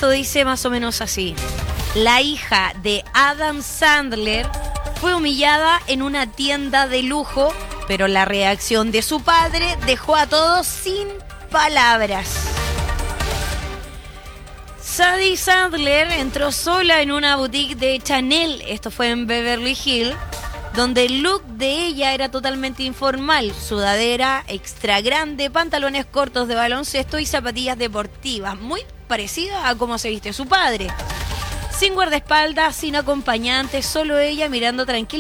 Esto dice más o menos así. La hija de Adam Sandler fue humillada en una tienda de lujo, pero la reacción de su padre dejó a todos sin palabras. Sadie Sandler entró sola en una boutique de Chanel, esto fue en Beverly Hills, donde el look de ella era totalmente informal, sudadera extra grande, pantalones cortos de baloncesto y zapatillas deportivas, muy parecida a cómo se viste su padre. Sin guardaespaldas, sin acompañante, solo ella mirando tranquila